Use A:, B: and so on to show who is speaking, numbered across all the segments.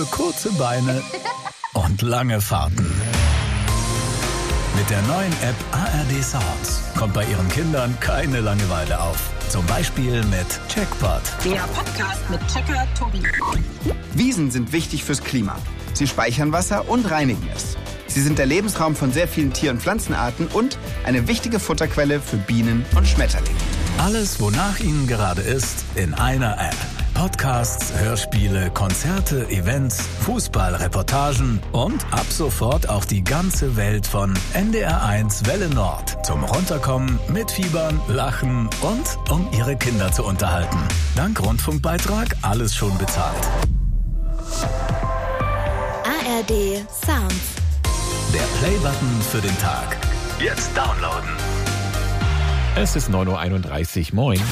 A: Kurze Beine und lange Fahrten. Mit der neuen App ARD Sounds kommt bei Ihren Kindern keine Langeweile auf. Zum Beispiel mit Checkpot.
B: Der Podcast mit Checker Tobi.
C: Wiesen sind wichtig fürs Klima. Sie speichern Wasser und reinigen es. Sie sind der Lebensraum von sehr vielen Tier- und Pflanzenarten und eine wichtige Futterquelle für Bienen und Schmetterlinge.
A: Alles, wonach Ihnen gerade ist, in einer App. Podcasts, Hörspiele, Konzerte, Events, Fußball, und ab sofort auch die ganze Welt von NDR1 Welle Nord. Zum Runterkommen, mitfiebern, lachen und um Ihre Kinder zu unterhalten. Dank Rundfunkbeitrag alles schon bezahlt.
D: ARD Sounds.
A: Der Play-Button für den Tag. Jetzt downloaden.
E: Es ist 9.31 Uhr. Moin.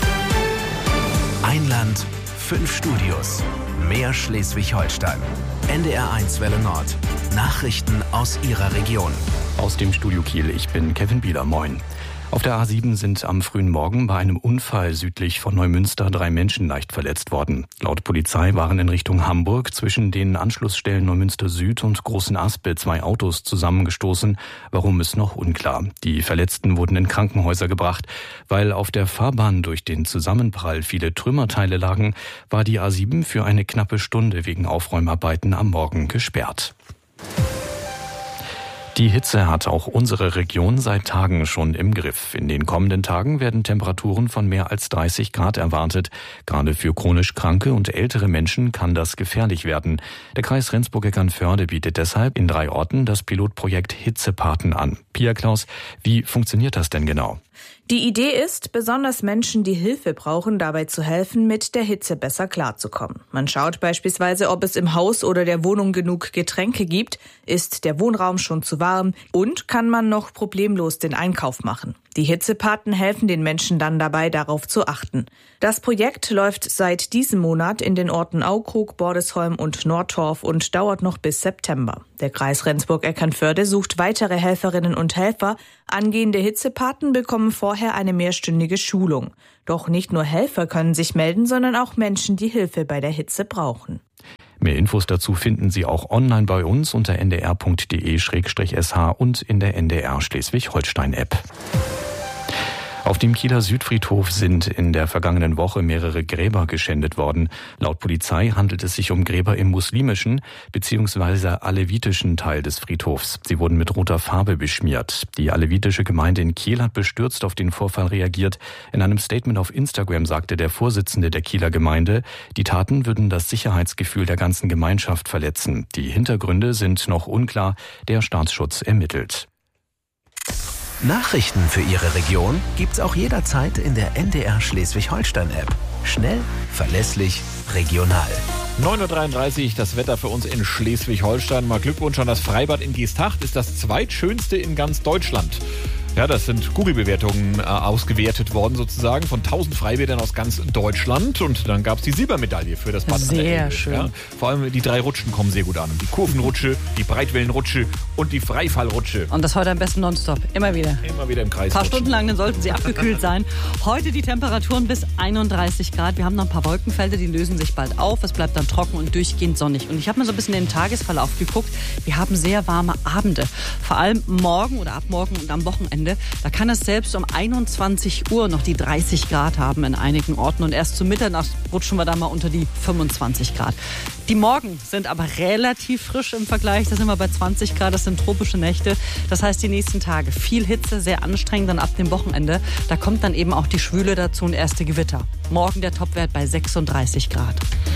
A: Ein Land, 5 Studios. Mehr Schleswig-Holstein. NDR1 Welle Nord. Nachrichten aus Ihrer Region.
E: Aus dem Studio Kiel, ich bin Kevin Bieler. Moin. Auf der A7 sind am frühen Morgen bei einem Unfall südlich von Neumünster 3 Menschen leicht verletzt worden. Laut Polizei waren in Richtung Hamburg zwischen den Anschlussstellen Neumünster Süd und Großen Aspe 2 Autos zusammengestoßen. Warum ist noch unklar. Die Verletzten wurden in Krankenhäuser gebracht. Weil auf der Fahrbahn durch den Zusammenprall viele Trümmerteile lagen, war die A7 für eine knappe Stunde wegen Aufräumarbeiten am Morgen gesperrt. Die Hitze hat auch unsere Region seit Tagen schon im Griff. In den kommenden Tagen werden Temperaturen von mehr als 30 Grad erwartet. Gerade für chronisch kranke und ältere Menschen kann das gefährlich werden. Der Kreis Rendsburg-Eckernförde bietet deshalb in 3 Orten das Pilotprojekt Hitzepaten an. Pia Klaus, wie funktioniert das denn genau?
F: Die Idee ist, besonders Menschen, die Hilfe brauchen, dabei zu helfen, mit der Hitze besser klarzukommen. Man schaut beispielsweise, ob es im Haus oder der Wohnung genug Getränke gibt, ist der Wohnraum schon zu warm und kann man noch problemlos den Einkauf machen. Die Hitzepaten helfen den Menschen dann dabei, darauf zu achten. Das Projekt läuft seit diesem Monat in den Orten Aukrug, Bordesholm und Nordtorf und dauert noch bis September. Der Kreis Rendsburg-Eckernförde sucht weitere Helferinnen und Helfer. Angehende Hitzepaten bekommen vorher eine mehrstündige Schulung. Doch nicht nur Helfer können sich melden, sondern auch Menschen, die Hilfe bei der Hitze brauchen.
E: Mehr Infos dazu finden Sie auch online bei uns unter ndr.de/sh und in der NDR Schleswig-Holstein-App. Auf dem Kieler Südfriedhof sind in der vergangenen Woche mehrere Gräber geschändet worden. Laut Polizei handelt es sich um Gräber im muslimischen bzw. alevitischen Teil des Friedhofs. Sie wurden mit roter Farbe beschmiert. Die alevitische Gemeinde in Kiel hat bestürzt auf den Vorfall reagiert. In einem Statement auf Instagram sagte der Vorsitzende der Kieler Gemeinde, die Taten würden das Sicherheitsgefühl der ganzen Gemeinschaft verletzen. Die Hintergründe sind noch unklar. Der Staatsschutz ermittelt.
A: Nachrichten für Ihre Region gibt's auch jederzeit in der NDR Schleswig-Holstein-App. Schnell, verlässlich, regional.
E: 9.33 Uhr, das Wetter für uns in Schleswig-Holstein. Mal Glückwunsch an das Freibad in Geesthacht, ist das zweitschönste in ganz Deutschland. Ja, das sind Google-Bewertungen ausgewertet worden sozusagen von 1000 Freibädern aus ganz Deutschland. Und dann gab es die Silbermedaille für das Bad.
F: Sehr schön.
E: Ja, vor allem die 3 Rutschen kommen sehr gut an. Die Kurvenrutsche, die Breitwellenrutsche und die Freifallrutsche.
G: Und das heute am besten nonstop. Immer wieder.
E: Immer wieder im Kreis.
G: Ein paar Stunden lang, dann sollten sie abgekühlt sein. Heute die Temperaturen bis 31 Grad. Wir haben noch ein paar Wolkenfelder, die lösen sich bald auf. Es bleibt dann trocken und durchgehend sonnig. Und ich habe mir so ein bisschen den Tagesverlauf geguckt. Wir haben sehr warme Abende. Vor allem morgen oder ab morgen und am Wochenende. Da kann es selbst um 21 Uhr noch die 30 Grad haben in einigen Orten. Und erst zu Mitternacht rutschen wir da mal unter die 25 Grad. Die Morgen sind aber relativ frisch im Vergleich. Da sind wir bei 20 Grad. Das sind tropische Nächte. Das heißt, die nächsten Tage viel Hitze, sehr anstrengend. Dann ab dem Wochenende, da kommt dann eben auch die Schwüle dazu und erste Gewitter. Morgen der Topwert bei 36 Grad.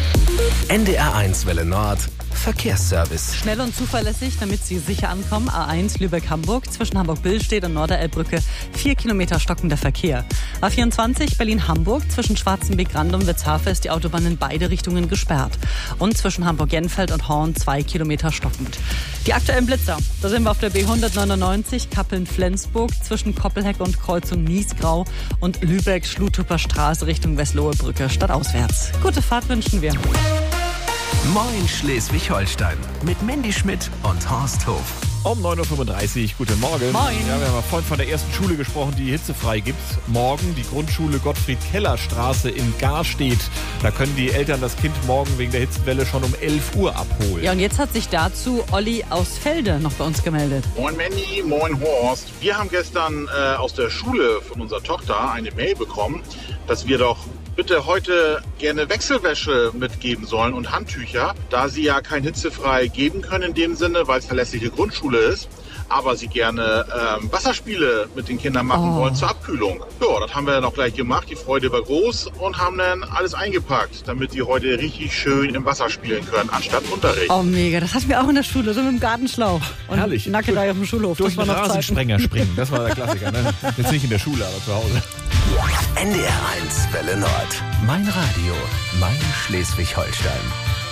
A: NDR1 Welle Nord. Verkehrsservice.
G: Schnell und zuverlässig, damit Sie sicher ankommen. A1 Lübeck-Hamburg zwischen Hamburg-Billstedt und Norderelbbrücke 4 Kilometer stockender Verkehr. A24 Berlin-Hamburg zwischen Schwarzenbeck-Rand und Witzhafe ist die Autobahn in beide Richtungen gesperrt. Und zwischen Hamburg-Jenfeld und Horn 2 Kilometer stockend. Die aktuellen Blitzer, da sind wir auf der B199 Kappeln-Flensburg zwischen Koppelheck und Kreuzung Niesgrau und Lübeck-Schluthuper Straße Richtung Westlohe-Brücke stadtauswärts. Gute Fahrt wünschen wir.
A: Moin Schleswig-Holstein mit Mandy Schmidt und Horst Hof.
H: Um 9.35 Uhr, guten Morgen.
G: Moin.
H: Ja, wir haben vorhin von der ersten Schule gesprochen, die hitzefrei gibt. Morgen die Grundschule Gottfried-Keller-Straße in Garstedt. Da können die Eltern das Kind morgen wegen der Hitzewelle schon um 11 Uhr abholen.
G: Ja, und jetzt hat sich dazu Olli aus Felde noch bei uns gemeldet.
I: Moin Mandy, moin Horst. Wir haben gestern aus der Schule von unserer Tochter eine Mail bekommen, dass wir doch bitte heute gerne Wechselwäsche mitgeben sollen und Handtücher, da sie ja kein hitzefrei geben können in dem Sinne, weil es verlässliche Grundschule ist, aber sie gerne Wasserspiele mit den Kindern machen wollen zur Abkühlung. Ja, das haben wir dann auch gleich gemacht. Die Freude war groß und haben dann alles eingepackt, damit die heute richtig schön im Wasser spielen können, anstatt Unterricht.
G: Oh, mega. Das hatten wir auch in der Schule, so mit dem Gartenschlauch. Und
H: Herrlich.
G: Nackedei auf dem Schulhof.
H: Durch
G: das
H: den
G: war noch
H: Rasensprenger springen, das war der Klassiker. Ne? Jetzt nicht in der Schule, aber zu Hause.
A: NDR 1 Welle Nord. Mein Radio, mein Schleswig-Holstein.